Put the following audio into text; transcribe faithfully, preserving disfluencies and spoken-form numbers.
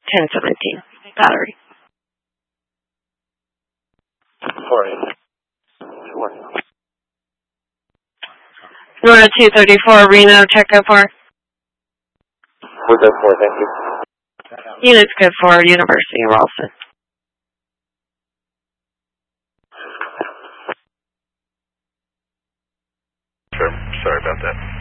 ten seventeen. Battery. Sorry. Nora two thirty-four, Reno, check go for. We're good for, thank you. Unit's good for University of Ralston. Sure, sorry about that.